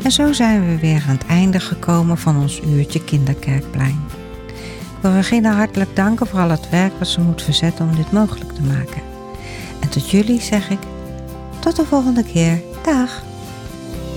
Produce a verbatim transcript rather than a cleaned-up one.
En zo zijn we weer aan het einde gekomen van ons uurtje Kinderkerkplein. Ik wil Regina hartelijk danken voor al het werk wat ze moet verzetten om dit mogelijk te maken. En tot jullie zeg ik, tot de volgende keer. Dag!